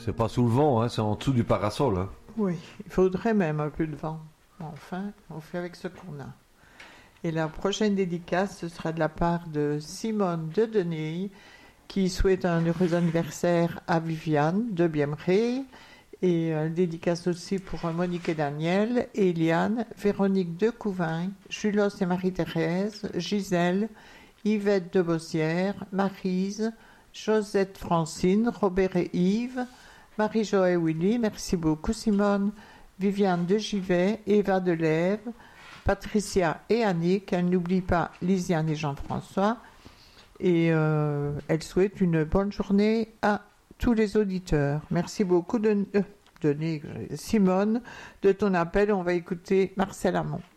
C'est pas sous le vent, hein, c'est en dessous du parasol. Hein. Oui, il faudrait même un peu de vent. Enfin, on fait avec ce qu'on a. Et la prochaine dédicace, ce sera de la part de Simone de Deney, qui souhaite un heureux anniversaire à Viviane de Biemré. Et dédicace aussi pour Monique et Daniel, Eliane, Véronique de Couvin, Julos et Marie-Thérèse, Gisèle, Yvette de Bossière, Maryse, Josette Francine, Robert et Yves, Marie-Jo et Willy, merci beaucoup Simone, Viviane de Givet, Eva de Lève, Patricia et Annick, elle n'oublie pas Lisiane et Jean-François, et elle souhaite une bonne journée à tous les auditeurs. Merci beaucoup Simone de ton appel. On va écouter Marcel Amont.